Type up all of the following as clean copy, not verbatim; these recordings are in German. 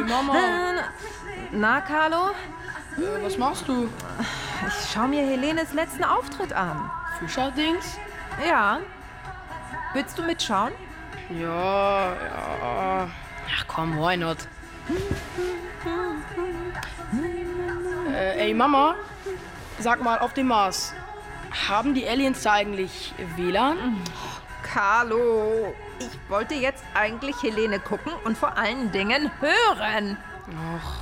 Mama. Na, Carlo? Was machst du? Ich schau mir Helenes letzten Auftritt an. Fischerdings? Ja. Willst du mitschauen? Ja. Ach komm, why not? Ey Mama, sag mal, auf dem Mars, haben die Aliens da eigentlich WLAN? Carlo, ich wollte jetzt eigentlich Helene gucken und vor allen Dingen hören. Ach.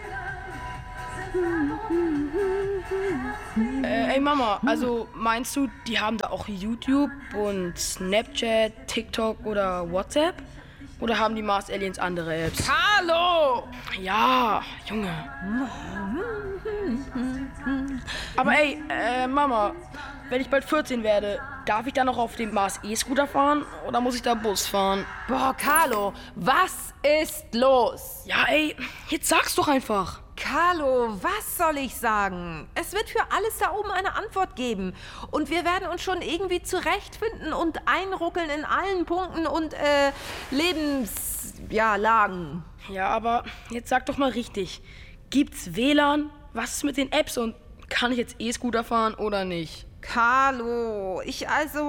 Ey Mama, also meinst du, die haben da auch YouTube und Snapchat, TikTok oder WhatsApp? Oder haben die Mars-Aliens andere Apps? Carlo! Ja, Junge. Aber ey, Mama, wenn ich bald 14 werde, darf ich dann noch auf dem Mars E-Scooter fahren oder muss ich da Bus fahren? Boah, Carlo, was ist los? Ja, ey, jetzt sag's doch einfach. Carlo, was soll ich sagen? Es wird für alles da oben eine Antwort geben. Und wir werden uns schon irgendwie zurechtfinden und einruckeln in allen Punkten und Lebenslagen. Ja, aber jetzt sag doch mal richtig. Gibt's WLAN? Was ist mit den Apps und kann ich jetzt E-Scooter fahren oder nicht? Carlo, ich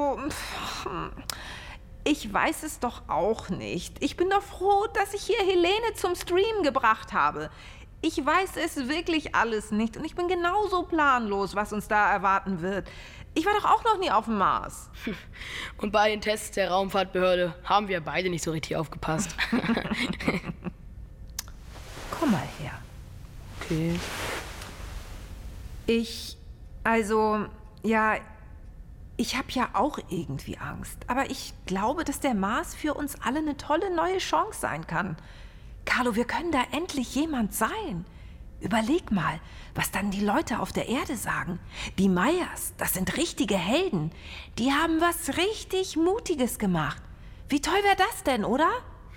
weiß es doch auch nicht. Ich bin doch froh, dass ich hier Helene zum Stream gebracht habe. Ich weiß es wirklich alles nicht und ich bin genauso planlos, was uns da erwarten wird. Ich war doch auch noch nie auf dem Mars. Und bei den Tests der Raumfahrtbehörde haben wir beide nicht so richtig aufgepasst. Komm mal her. Okay. Ich habe ja auch irgendwie Angst. Aber ich glaube, dass der Mars für uns alle eine tolle neue Chance sein kann. Carlo, wir können da endlich jemand sein. Überleg mal, was dann die Leute auf der Erde sagen. Die Mayas, das sind richtige Helden. Die haben was richtig Mutiges gemacht. Wie toll wäre das denn, oder?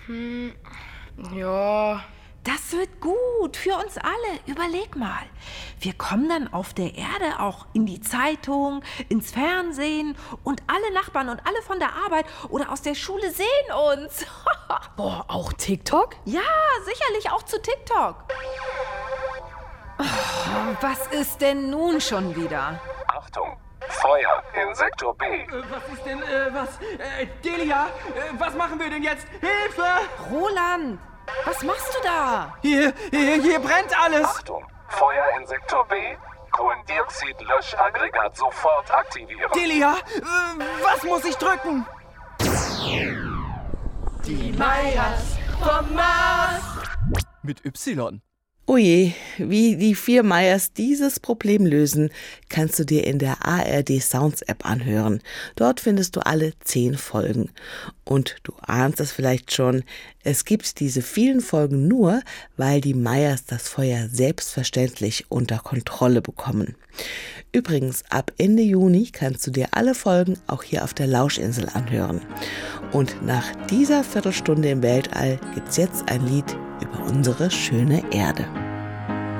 Ja. Das wird gut für uns alle. Überleg mal. Wir kommen dann auf der Erde auch in die Zeitung, ins Fernsehen und alle Nachbarn und alle von der Arbeit oder aus der Schule sehen uns. Boah, auch TikTok? Ja, sicherlich auch zu TikTok. Oh, was ist denn nun schon wieder? Achtung, Feuer in Sektor B. Was ist denn, Delia, was machen wir denn jetzt? Hilfe! Roland, was machst du da? Hier brennt alles! Achtung, Feuer in Sektor B. Kohlendioxid-Löschaggregat sofort aktivieren. Delia, was muss ich drücken? Die Mayas vom Mars. Mit Y. Oje, wie die 4 Mayas dieses Problem lösen, kannst du dir in der ARD Sounds App anhören. Dort findest du alle 10 Folgen. Und du ahnst es vielleicht schon, es gibt diese vielen Folgen nur, weil die Mayas das Feuer selbstverständlich unter Kontrolle bekommen. Übrigens, ab Ende Juni kannst du dir alle Folgen auch hier auf der Lauschinsel anhören. Und nach dieser Viertelstunde im Weltall gibt's jetzt ein Lied über unsere schöne Erde.